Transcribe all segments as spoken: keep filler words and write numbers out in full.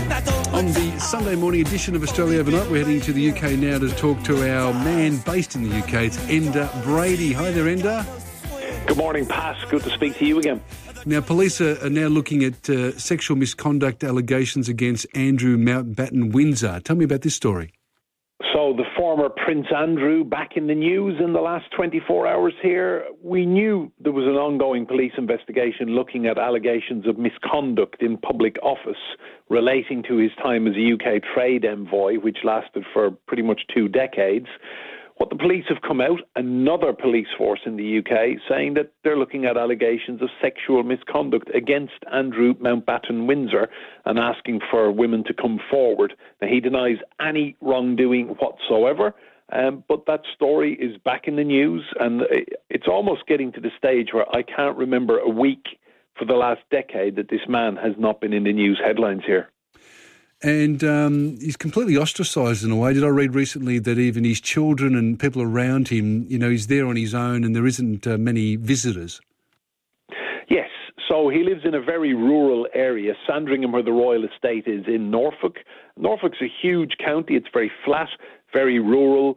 On the Sunday morning edition of Australia Overnight, we're heading to the U K now to talk to our man based in the U K. It's Enda Brady. Hi there, Enda. Good morning, Pat. Good to speak to you again. Now, police are, are now looking at uh, sexual misconduct allegations against Andrew Mountbatten Windsor. Tell me about this story. So the former Prince Andrew back in the news in the last twenty-four hours here. We knew there was an ongoing police investigation looking at allegations of misconduct in public office relating to his time as a U K trade envoy, which lasted for pretty much two decades. What the police have come out, another police force in the U K, saying that they're looking at allegations of sexual misconduct against Andrew Mountbatten Windsor and asking for women to come forward. Now, he denies any wrongdoing whatsoever, um, but that story is back in the news, and it's almost getting to the stage where I can't remember a week for the last decade that this man has not been in the news headlines here. And um, he's completely ostracised in a way. Did I read recently that even his children and people around him, you know, he's there on his own and there isn't uh, many visitors? Yes. So he lives in a very rural area, Sandringham, where the Royal Estate is in Norfolk. Norfolk's a huge county. It's very flat, very rural.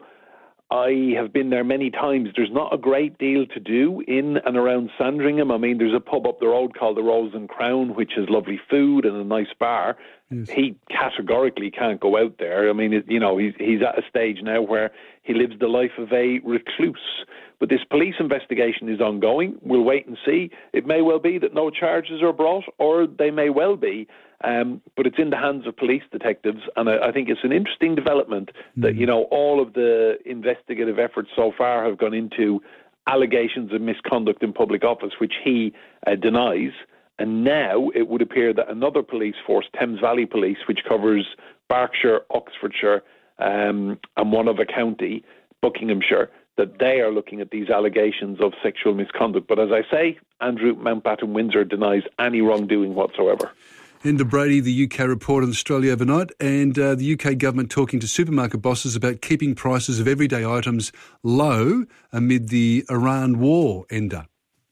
I have been there many times. There's not a great deal to do in and around Sandringham. I mean, there's a pub up the road called the Rose and Crown, which has lovely food and a nice bar. Yes. He categorically can't go out there. I mean, it, you know, he's, he's at a stage now where he lives the life of a recluse. But this police investigation is ongoing. We'll wait and see. It may well be that no charges are brought, or they may well be. Um, but it's in the hands of police detectives, and I, I think it's an interesting development that, you know, all of the investigative efforts so far have gone into allegations of misconduct in public office, which he uh, denies. And now it would appear that another police force, Thames Valley Police, which covers Berkshire, Oxfordshire, um, and one other county, Buckinghamshire, that they are looking at these allegations of sexual misconduct. But as I say, Andrew Mountbatten Windsor denies any wrongdoing whatsoever. Enda Brady, the U K report on Australia Overnight, and uh, the U K government talking to supermarket bosses about keeping prices of everyday items low amid the Iran war, Enda.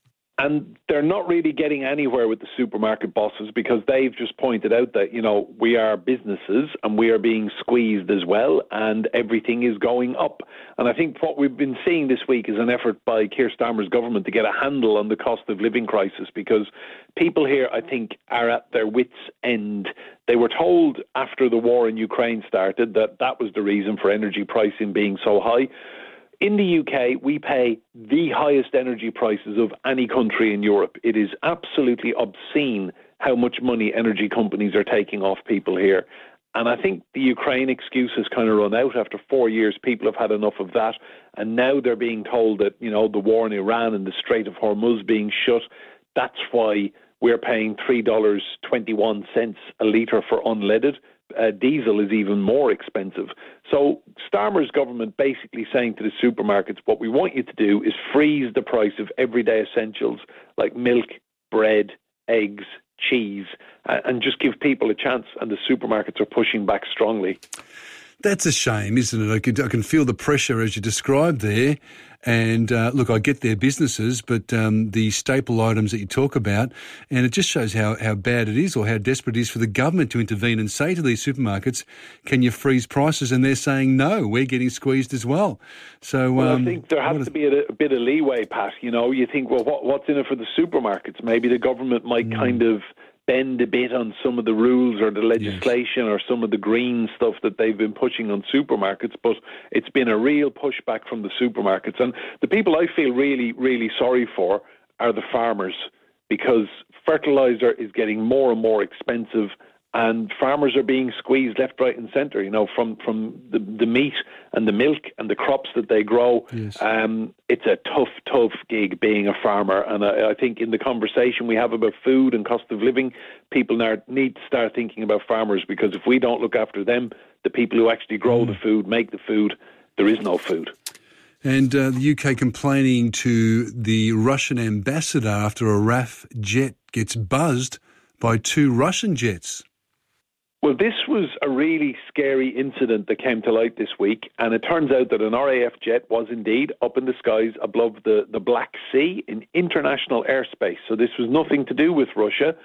And they're not really getting anywhere with the supermarket bosses because they've just pointed out that, you know, we are businesses and we are being squeezed as well and everything is going up. And I think what we've been seeing this week is an effort by Keir Starmer's government to get a handle on the cost of living crisis, because people here, I think, are at their wits' end. They were told after the war in Ukraine started that that was the reason for energy pricing being so high. In the U K, we pay the highest energy prices of any country in Europe. It is absolutely obscene how much money energy companies are taking off people here. And I think the Ukraine excuse has kind of run out. After four years, people have had enough of that. And now they're being told that, you know, the war in Iran and the Strait of Hormuz being shut, that's why we're paying three dollars and twenty-one cents a litre for unleaded. Uh, diesel is even more expensive. So Starmer's government basically saying to the supermarkets, what we want you to do is freeze the price of everyday essentials like milk, bread, eggs, cheese, uh, and just give people a chance. And the supermarkets are pushing back strongly. That's a shame, isn't it? I can, I can feel the pressure as you described there. And uh, look, I get their businesses, but um, the staple items that you talk about, and it just shows how, how bad it is or how desperate it is for the government to intervene and say to these supermarkets, can you freeze prices? And they're saying, no, we're getting squeezed as well. So, well, um, I think there has to be a, a bit of leeway, Pat. You know, you think, well, what, what's in it for the supermarkets? Maybe the government might mm. kind of bend a bit on some of the rules or the legislation yes. or some of the green stuff that they've been pushing on supermarkets, but it's been a real pushback from the supermarkets. And the people I feel really, really sorry for are the farmers, because fertiliser is getting more and more expensive and farmers are being squeezed left, right and centre, you know, from, from the, the meat and the milk and the crops that they grow. Yes. Um, it's a tough, tough gig being a farmer. And I, I think in the conversation we have about food and cost of living, people now need to start thinking about farmers, because if we don't look after them, the people who actually grow mm. the food, make the food, there is no food. And uh, the U K complaining to the Russian ambassador after a R A F jet gets buzzed by two Russian jets. Well, this was a really scary incident that came to light this week, and it turns out that an R A F jet was indeed up in the skies above the, the Black Sea in international airspace. So this was nothing to do with Russia,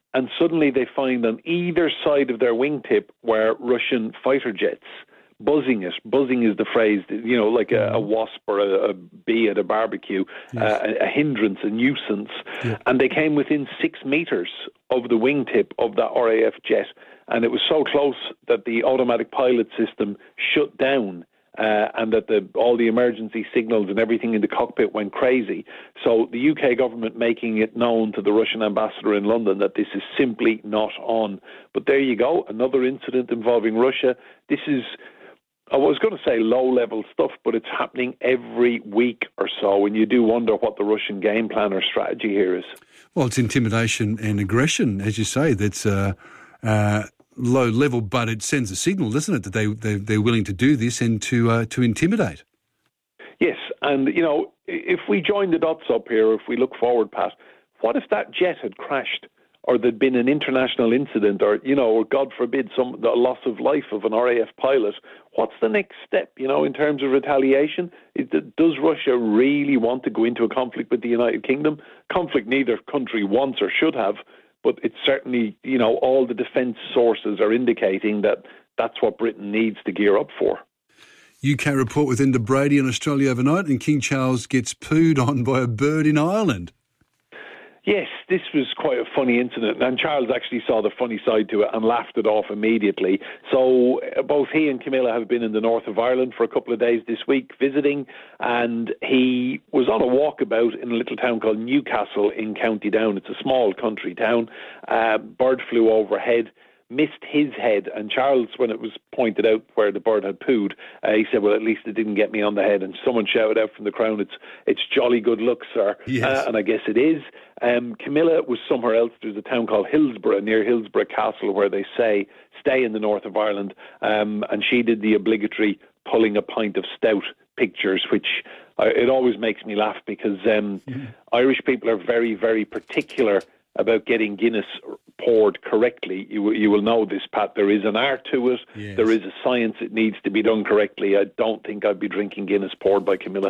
and suddenly they find on either side of their wingtip were Russian fighter jets. Buzzing it. Buzzing is the phrase, you know, like a, a wasp or a, a bee at a barbecue, yes. uh, a, a hindrance, a nuisance. Yeah. And they came within six metres of the wingtip of that R A F jet. And it was so close that the automatic pilot system shut down. Uh, and that the, all the emergency signals and everything in the cockpit went crazy. So the U K government making it known to the Russian ambassador in London that this is simply not on. But there you go, another incident involving Russia. This is, I was going to say low-level stuff, but it's happening every week or so, and you do wonder what the Russian game plan or strategy here is. Well, it's intimidation and aggression, as you say, that's... Uh, uh low level, but it sends a signal, doesn't it, that they, they, they're willing to do this and to uh, to intimidate. Yes, and, you know, if we join the dots up here, if we look forward, Pat, what if that jet had crashed or there'd been an international incident or, you know, or God forbid, some the loss of life of an R A F pilot? What's the next step, you know, in terms of retaliation? Is, does Russia really want to go into a conflict with the United Kingdom? Conflict neither country wants or should have. But it's certainly, you know, all the defence sources are indicating that that's what Britain needs to gear up for. U K report with Enda Brady on Australia overnight, and King Charles gets pooed on by a bird in Ireland. Yes, this was quite a funny incident, and Charles actually saw the funny side to it and laughed it off immediately. So both he and Camilla have been in the north of Ireland for a couple of days this week visiting, and he was on a walkabout in a little town called Newcastle in County Down. It's a small country town. Uh, bird flew overhead, missed his head, and Charles, when it was pointed out where the bird had pooed, uh, he said, well, at least it didn't get me on the head. And someone shouted out from the crowd, it's it's jolly good luck, sir. Yes. Uh, and I guess it is. Um, Camilla was somewhere else. There's a town called Hillsborough, near Hillsborough Castle, where they say, stay in the north of Ireland. Um, and she did the obligatory pulling a pint of stout pictures, which uh, it always makes me laugh because um, mm. Irish people are very, very particular about getting Guinness poured correctly. You, you will know this, Pat. There is an art to it. Yes. There is a science. It needs to be done correctly. I don't think I'd be drinking Guinness poured by Camilla.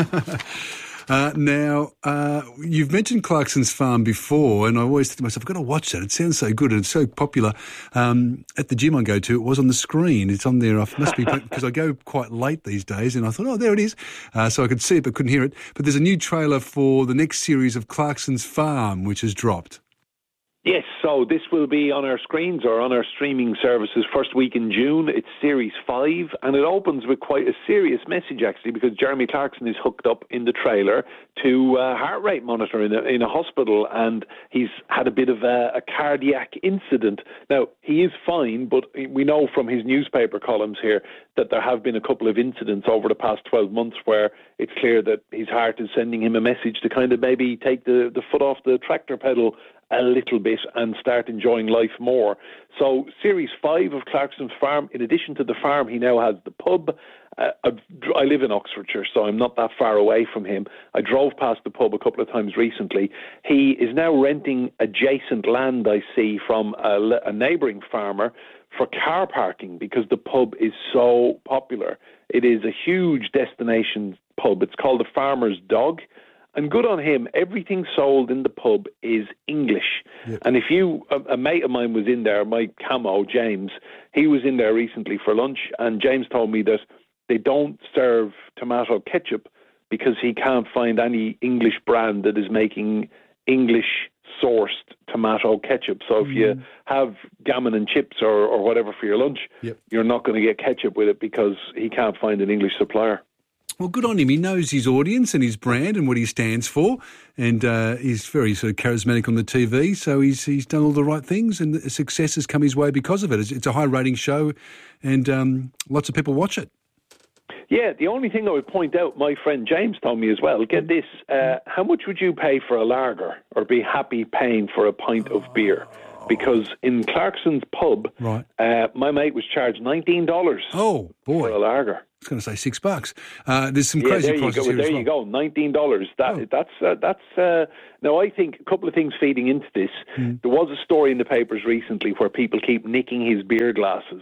uh, now, uh, you've mentioned Clarkson's Farm before, and I always think to myself, I've got to watch that. It sounds so good and it's so popular. Um, at the gym I go to, it was on the screen. It's on there. It must be because I go quite late these days, and I thought, oh, there it is. Uh, so I could see it but couldn't hear it. But there's a new trailer for the next series of Clarkson's Farm, which has dropped. Yes, so this will be on our screens or on our streaming services first week in June. It's Series five, and it opens with quite a serious message, actually, because Jeremy Clarkson is hooked up in the trailer to a heart rate monitor in a, in a hospital, and he's had a bit of a, a cardiac incident. Now, he is fine, but we know from his newspaper columns here that there have been a couple of incidents over the past twelve months where it's clear that his heart is sending him a message to kind of maybe take the, the foot off the tractor pedal a little bit and start enjoying life more. So Series five of Clarkson's Farm, in addition to the farm, he now has the pub. Uh, I live in Oxfordshire, so I'm not that far away from him. I drove past the pub a couple of times recently. He is now renting adjacent land, I see, from a, a neighbouring farmer for car parking because the pub is so popular. It is a huge destination pub. It's called the Farmer's Dog. And good on him, everything sold in the pub is English. Yep. And if you, a, a mate of mine was in there, my camo, James, he was in there recently for lunch, and James told me that they don't serve tomato ketchup because he can't find any English brand that is making English-sourced tomato ketchup. So if mm. you have gammon and chips or, or whatever for your lunch, yep. you're not going to get ketchup with it because he can't find an English supplier. Well, good on him. He knows his audience and his brand and what he stands for, and uh, he's very sort of charismatic on the T V, so he's he's done all the right things, and the success has come his way because of it. It's, it's a high-rating show, and um, lots of people watch it. Yeah, the only thing I would point out, my friend James told me as well, get this, uh, how much would you pay for a lager or be happy paying for a pint of beer? Because in Clarkson's pub, right. uh, my mate was charged nineteen dollars oh, boy. for a lager. I was going to say six bucks. Uh, there's some yeah, crazy there prices you go. here There as well. you go, nineteen dollars. That, oh. That's, uh, that's uh, now I think a couple of things feeding into this. Mm. There was a story in the papers recently where people keep nicking his beer glasses.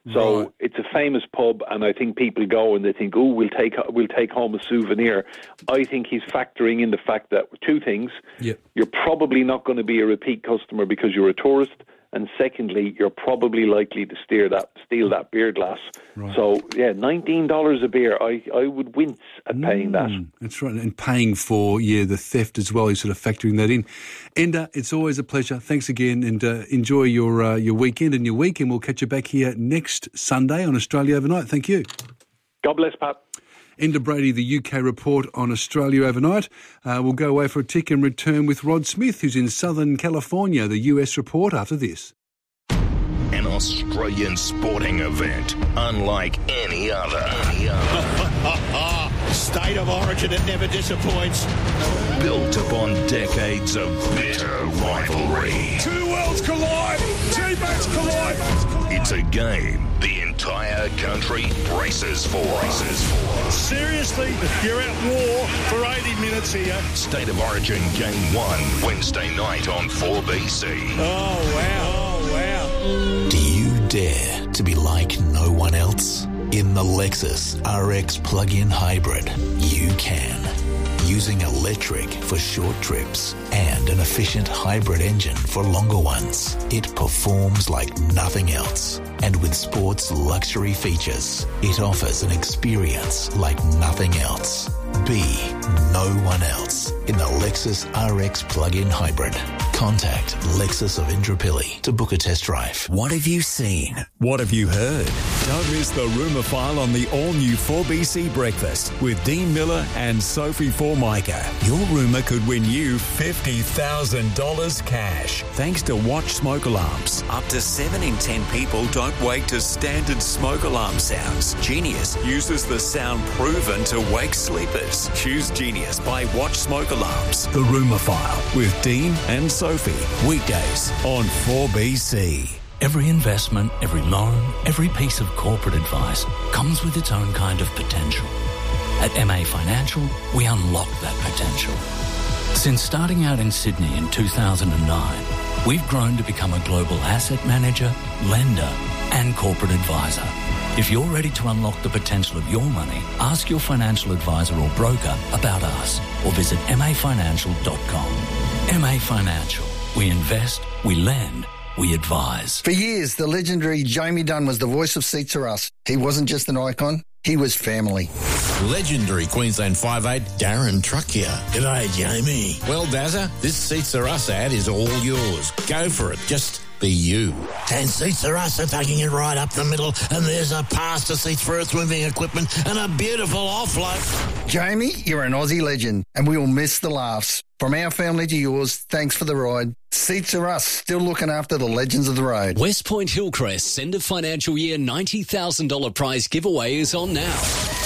So Right. it's a famous pub, and I think people go and they think, oh, we'll take we'll take home a souvenir. I think he's factoring in the fact that two things. Yep. You're probably not going to be a repeat customer because you're a tourist. And secondly, you're probably likely to steer that, steal that beer glass. Right. So, yeah, nineteen dollars a beer, I, I would wince at paying that. Mm, that's right. And paying for, yeah, the theft as well. You're sort of factoring that in. Enda, it's always a pleasure. Thanks again, and uh, enjoy your uh, your weekend and your week. And we'll catch you back here next Sunday on Australia Overnight. Thank you. God bless, Pat. Enda Brady, the U K report on Australia Overnight. Uh, we'll go away for a tick and return with Rod Smith, who's in Southern California, the U S report after this. An Australian sporting event unlike any other. Any other. State of origin, it never disappoints. Built upon decades of bitter rivalry. Two worlds collide. Teammates collide. It's a game the entire country braces for. Braces for. Seriously, you're at war for eighty minutes here. State of Origin Game one, Wednesday night on four B C. Oh, wow. Oh, wow. Do you dare to be like no one else? In the Lexus R X plug-in hybrid, you can. Using electric for short trips and an efficient hybrid engine for longer ones, it performs like nothing else. And with sports luxury features, it offers an experience like nothing else. Be no one else in the Lexus R X plug-in hybrid. Contact Lexus of Indooroopilly to book a test drive. What have you seen? What have you heard? Don't miss the Rumour File on the all-new four B C Breakfast with Dean Miller and Sophie Formica. Your rumour could win you fifty thousand dollars cash thanks to Watch Smoke Alarms. Up to seven in ten people don't wake to standard smoke alarm sounds. Genius uses the sound proven to wake sleepers. Choose Genius by Watch Smoke Alarms. The Rumour File with Dean and Sophie. Weekdays on four B C. Every investment, every loan, every piece of corporate advice comes with its own kind of potential. At M A Financial, we unlock that potential. Since starting out in Sydney in two thousand nine, we've grown to become a global asset manager, lender, and corporate advisor. If you're ready to unlock the potential of your money, ask your financial advisor or broker about us or visit m a financial dot com. M A Financial. We invest, we lend, we advise. For years, the legendary Jamie Dunn was the voice of Seats Are Us. He wasn't just an icon, he was family. Legendary Queensland five eight Darren Truck here. G'day, Jamie. Well, Dazza, this Seats Are Us ad is all yours. Go for it. Just be you. And Seats Are Us are taking it right up the middle, and there's a pass to seats for earth-moving equipment and a beautiful offload. Jamie, you're an Aussie legend, and we will miss the laughs. From our family to yours, thanks for the ride. Seats Are Us, still looking after the legends of the road. West Point Hillcrest's end of financial year ninety thousand dollars prize giveaway is on now.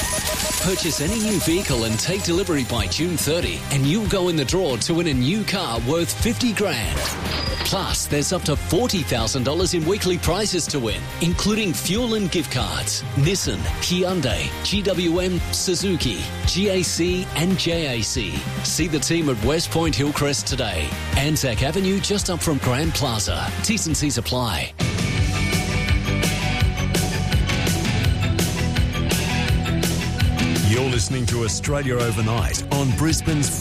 Purchase any new vehicle and take delivery by June thirtieth, and you'll go in the draw to win a new car worth fifty grand. Plus, there's up to forty thousand dollars in weekly prizes to win, including fuel and gift cards. Nissan, Hyundai, G W M, Suzuki, G A C and J A C. See the team at West Point Hillcrest today. Anzac Avenue just up from Grand Plaza. T's and C's apply. You're listening to Australia Overnight on Brisbane's